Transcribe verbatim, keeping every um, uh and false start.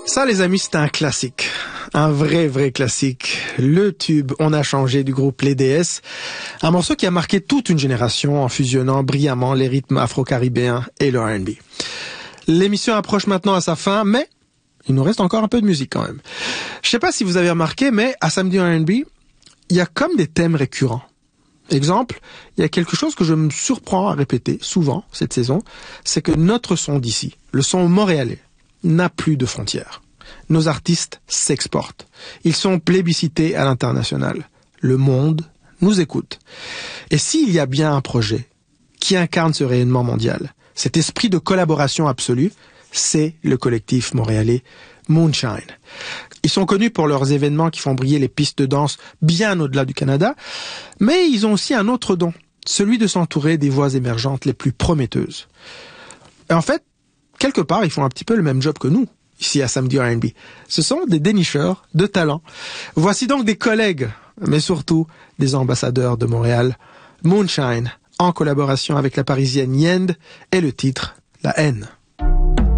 Ça, les amis, c'était un classique. Un vrai, vrai classique. Le tube On a changé du groupe Les D S. Un morceau qui a marqué toute une génération en fusionnant brillamment les rythmes afro-caribéens et le R and B. L'émission approche maintenant à sa fin, mais il nous reste encore un peu de musique quand même. Je sais pas si vous avez remarqué, mais à Samedi R and B, il y a comme des thèmes récurrents. Exemple, il y a quelque chose que je me surprends à répéter souvent cette saison, c'est que notre son d'ici, le son montréalais, n'a plus de frontières. Nos artistes s'exportent. Ils sont plébiscités à l'international. Le monde nous écoute. Et s'il y a bien un projet qui incarne ce rayonnement mondial, cet esprit de collaboration absolue, c'est le collectif montréalais Moonshine. Ils sont connus pour leurs événements qui font briller les pistes de danse bien au-delà du Canada, mais ils ont aussi un autre don, celui de s'entourer des voix émergentes les plus prometteuses. Et en fait, quelque part, ils font un petit peu le même job que nous, ici à Samedi R and B. Ce sont des dénicheurs de talent. Voici donc des collègues, mais surtout des ambassadeurs de Montréal. Moonshine, en collaboration avec la Parisienne Yend, et le titre « La haine ».